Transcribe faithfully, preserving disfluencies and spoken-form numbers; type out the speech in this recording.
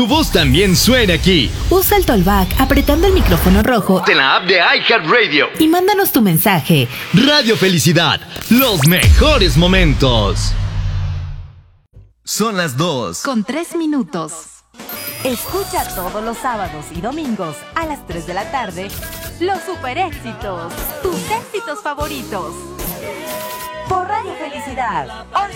tu voz también suene aquí. Usa el Tollback apretando el micrófono rojo En la app de iHeartRadio. y mándanos tu mensaje. Radio Felicidad, los mejores momentos. Son las dos. Con tres minutos. Escucha todos los sábados y domingos a las tres de la tarde los super éxitos, tus éxitos favoritos. Por Radio Felicidad.